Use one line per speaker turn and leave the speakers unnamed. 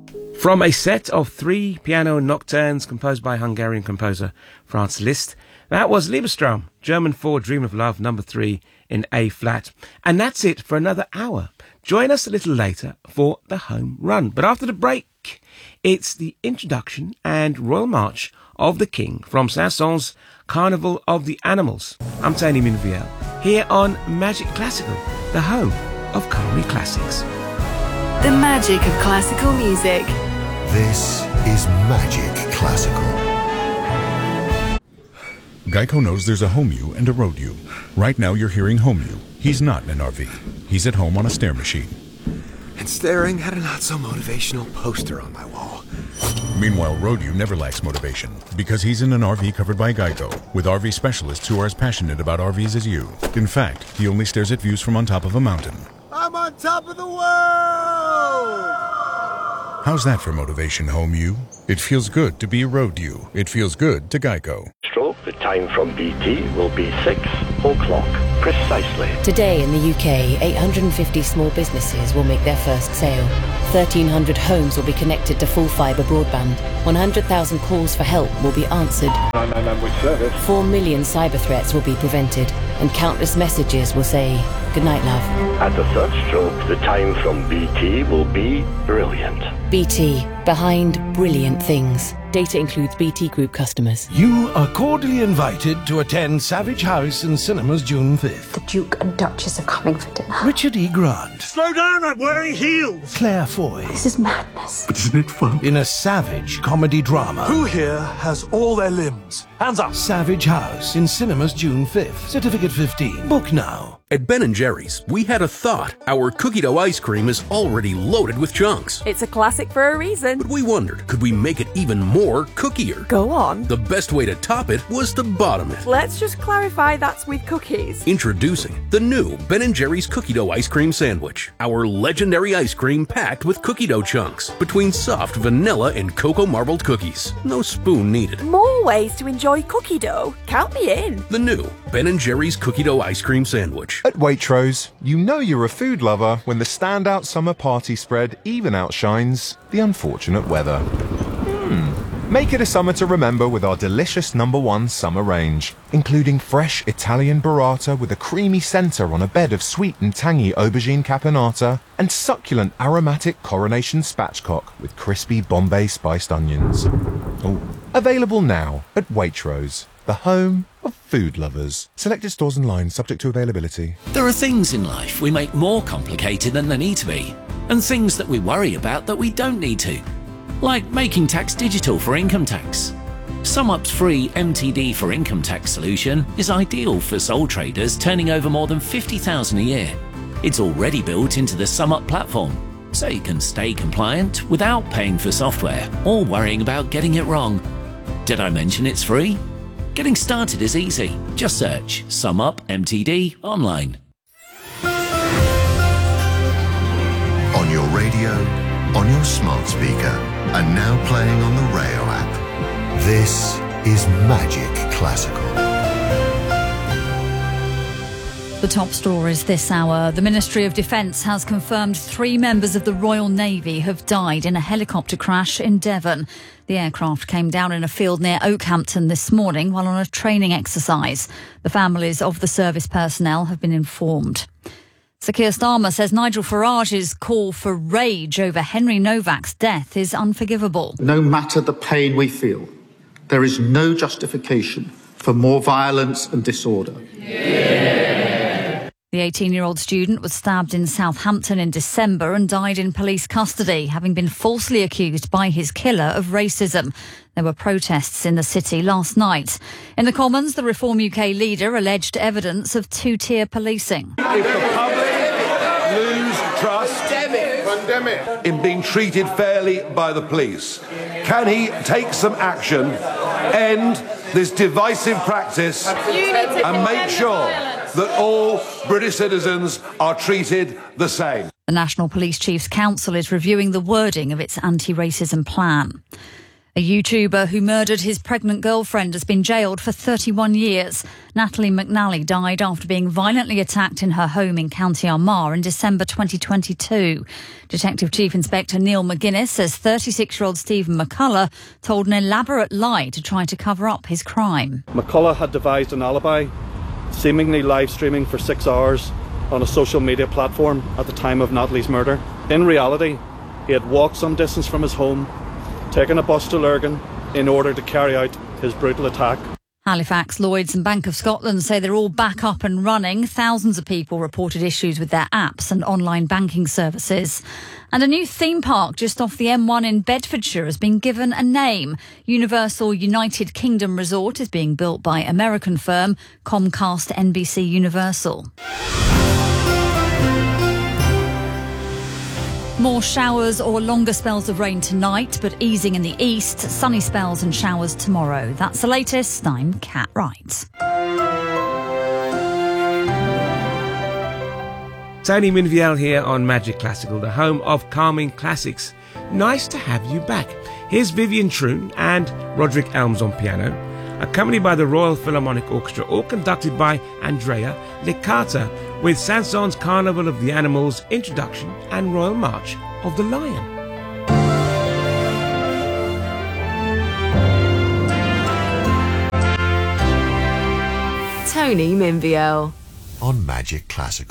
From a set of 3 piano nocturnes composed by Hungarian composer Franz Liszt, that was Liebestraum, German for Dream of Love, number 3 in A flat. And that's it for another hour. Join us a little later for the home run. But after the break, it's the introduction and Royal March of the King from Saint-Saëns' Carnival of the Animals. I'm Tony Minviel, here on Magic Classical, the home of culinary classics.
The magic of classical music.
This is Magic Classical.
Geico knows there's a home you and a road you. Right now you're hearing home you. He's not in an RV. He's at home on a stair machine.
And staring at a not-so-motivational poster on my wall.
Meanwhile, road you never lacks motivation because he's in an RV covered by Geico with RV specialists who are as passionate about RVs as you. In fact, he only stares at views from on top of a mountain.
I'm on top of the world!
How's that for motivation, home you? It feels good to be road you. It feels good to Geico.
The time from BT will be 6 o'clock precisely.
Today in the UK, 850 small businesses will make their first sale. 1,300 homes will be connected to full fibre broadband. 100,000 calls for help will be answered. 4 million cyber threats will be prevented. And countless messages will say, "Good night, love."
At the third stroke, the time from BT will be brilliant.
BT, behind brilliant things. Data includes BT Group customers.
You are cordially invited to attend Savage House in cinemas June 5th.
The Duke and Duchess are coming for dinner.
Richard E. Grant.
Slow down, I'm wearing heels.
Claire Foy.
This is madness.
But isn't it fun?
In a savage comedy drama.
Who here has all their limbs? Hands up.
Savage House in cinemas June 5th. Certificate 15. Book now.
At Ben & Jerry's, we had a thought. Our cookie dough ice cream is already loaded with chunks.
It's a classic for a reason.
But we wondered, could we make it even more cookier?
Go on.
The best way to top it was to bottom it.
Let's just clarify that's with cookies.
Introducing the new Ben & Jerry's cookie dough ice cream sandwich. Our legendary ice cream packed with cookie dough chunks between soft vanilla and cocoa marbled cookies. No spoon needed.
More ways to enjoy cookie dough. Count me in.
The new Ben & Jerry's cookie dough ice cream sandwich.
At Waitrose, you know you're a food lover when the standout summer party spread even outshines the unfortunate weather. Make it a summer to remember with our delicious #1 summer range, including fresh Italian burrata with a creamy centre on a bed of sweet and tangy aubergine caponata, and succulent aromatic coronation spatchcock with crispy Bombay spiced onions. Available now at Waitrose, the home of food lovers. Selected stores and lines subject to availability.
There are things in life we make more complicated than they need to be, and things that we worry about that we don't need to. Like making tax digital for income tax. SumUp's free MTD for income tax solution is ideal for sole traders turning over more than $50,000 a year. It's already built into the SumUp platform, so you can stay compliant without paying for software or worrying about getting it wrong. Did I mention it's free? Getting started is easy. Just search SumUp MTD online.
On your radio, on your smart speaker, and now playing on the Rail app. This is Magic Classical.
The top stories this hour. The Ministry of Defence has confirmed 3 members of the Royal Navy have died in a helicopter crash in Devon. The aircraft came down in a field near Oakhampton this morning while on a training exercise. The families of the service personnel have been informed. Sir Keir Starmer says Nigel Farage's call for rage over Henry Novak's death is unforgivable.
No matter the pain we feel, there is no justification for more violence and disorder.
The 18-year-old student was stabbed in Southampton in December and died in police custody, having been falsely accused by his killer of racism. There were protests in the city last night. In the Commons, the Reform UK leader alleged evidence of two-tier policing.
If the public lose trust in being treated fairly by the police, can he take some action, end this divisive practice and make sure that all British citizens are treated the same?
The National Police Chiefs Council is reviewing the wording of its anti-racism plan. A YouTuber who murdered his pregnant girlfriend has been jailed for 31 years. Natalie McNally died after being violently attacked in her home in County Armagh in December 2022. Detective Chief Inspector Neil McGuinness says 36-year-old Stephen McCullough told an elaborate lie to try to cover up his crime.
McCullough had devised an alibi, seemingly live streaming for 6 hours on a social media platform at the time of Natalie's murder. In reality, he had walked some distance from his home, taken a bus to Lurgan in order to carry out his brutal attack.
Halifax, Lloyds and Bank of Scotland say they're all back up and running. Thousands of people reported issues with their apps and online banking services. And a new theme park just off the M1 in Bedfordshire has been given a name. Universal United Kingdom Resort is being built by American firm Comcast NBC Universal. More showers or longer spells of rain tonight, but easing in the east. Sunny spells and showers tomorrow. That's the latest. I'm Kat Wright.
Tony Minviel here on Magic Classical, the home of calming classics. Nice to have you back. Here's Vivian Troon and Roderick Elms on piano, accompanied by the Royal Philharmonic Orchestra, all conducted by Andrea Licata, with Saint-Saëns' Carnival of the Animals introduction and Royal March of the Lion.
Tony Minviel
on Magic Classical.